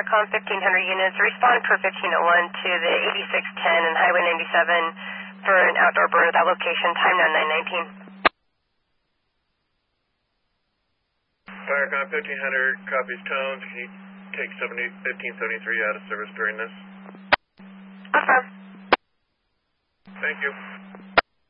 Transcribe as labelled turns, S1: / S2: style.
S1: Firecom 1500 units, respond per 1501 to the 8610 and Highway 97 for an outdoor burn at that location, time now 919.
S2: Firecom 1500 copies tones. Can you take 1573 out of service during this?
S1: Affirm.
S2: Thank you.